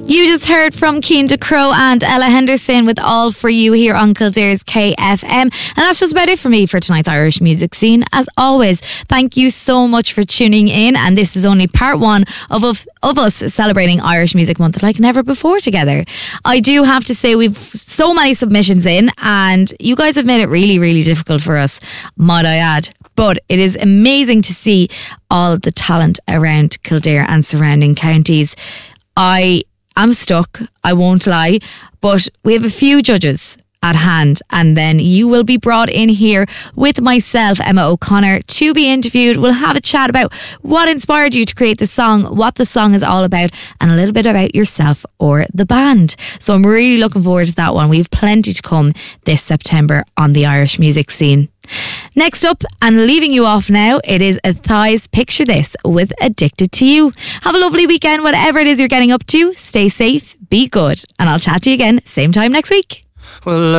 You just heard from Cian Crowe and Ella Henderson with All For You here on Kildare's KFM. And that's just about it for me for tonight's Irish music scene. As always, thank you so much for tuning in. And this is only part one of us celebrating Irish Music Month like never before together. I do have to say we've so many submissions in, and you guys have made it really, really difficult for us, might I add. But it is amazing to see all the talent around Kildare and surrounding counties. I'm stuck, I won't lie, but we have a few judges at hand, and then you will be brought in here with myself, Emma O'Connor, to be interviewed. We'll have a chat about what inspired you to create the song, what the song is all about, and a little bit about yourself or the band. So I'm really looking forward to that one. We have plenty to come this September on the Irish music scene. Next up, and leaving you off now, it is Athai's Picture This with Addicted to You. Have a lovely weekend, whatever it is you're getting up to. Stay safe, be good, and I'll chat to you again same time next week. Well,